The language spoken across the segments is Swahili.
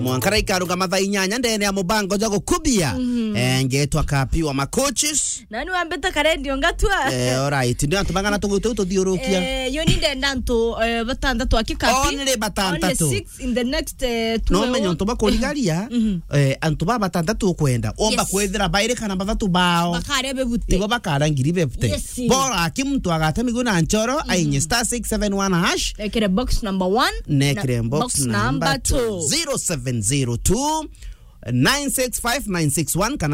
Mwankara ikaruga mathainyanya ndene ya mubango jago kubia ngetwa kapiwa ma coaches nani wambeta karendi ongatwa alright ndio tumangana tuthiurukia yo ni ndenda nto batandatu akikapi only batandatu only 6 in the next 2 no menyo nto bakorigaria antu baba batandatu kwenda omba kwethira baire kana bathatu bao bakare bebute ibo bakara ngiri bebute bora kimtu agata miguna nchoro ainye star 671 hash nekere box number 1 nekere box number 2 0702 965 kana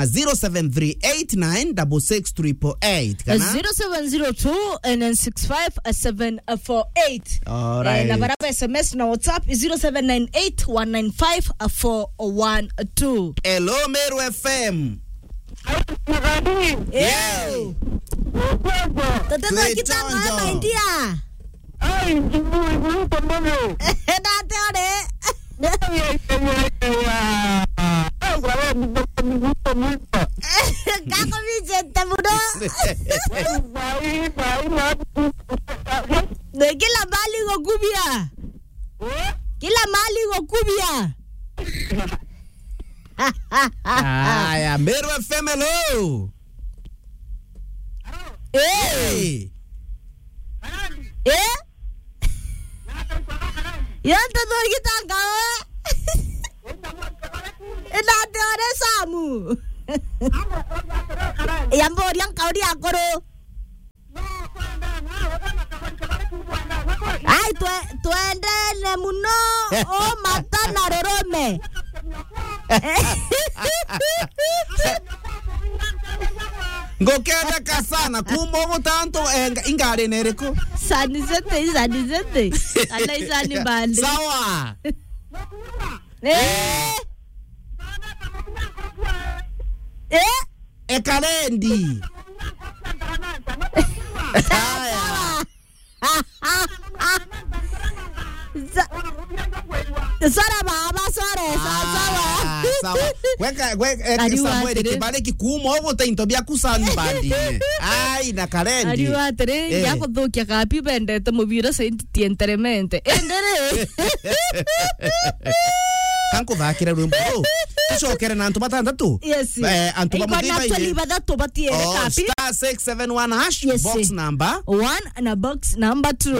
0738966888 kana 0702 965 748 na baraba SMS na WhatsApp 0798195412. Hello Meru FM. Tata kitanga na India. Ai, ndio pombono. Date ore. Kako Vicente mudo. De kila mali ngokubia. Kila mali ngokubia. Aya, Meru FM hello. Hey. Yanta do kitanga. Date ore Samu. Yambori yang kaudi akoro. Ai tuendele muno o matana rorome. Ngokenda kasana kumogo tanto ingare nereko. Sanizete. Ala isani bande. Sawa. Ekarendi. Sora baba sore sawa. Weka Samuel kibale kikumo ogo tento bya kusani bandi. Ai na karendi. Ariwa tere yako thukia kapi bendete mubira sentientemente. Endere. Kanko vakira rumbo. Tushokere na antu batandatu. Yes. Antu bamudiba ile. Batatu batiere kapi. Star 671 hash box number 1 na box number 2.